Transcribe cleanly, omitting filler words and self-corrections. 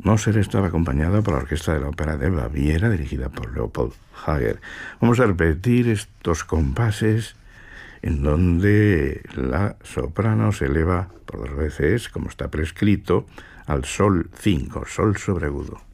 Moser estaba acompañado por la Orquesta de la Ópera de Baviera, dirigida por Leopold Hager. Vamos a repetir estos compases en donde la soprano se eleva por 2 veces, como está prescrito, al sol 5, sol sobre agudo.